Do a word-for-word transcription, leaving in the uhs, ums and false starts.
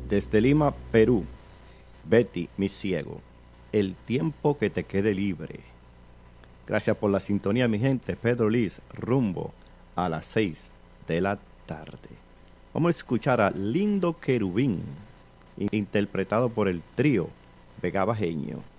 Desde Lima, Perú, Betty, mi ciego, el tiempo que te quede libre. Gracias por la sintonía, mi gente. Pedro Liz, rumbo a las seis de la tarde. Vamos a escuchar a Lindo Querubín, interpretado por el trío Vega Bajeño.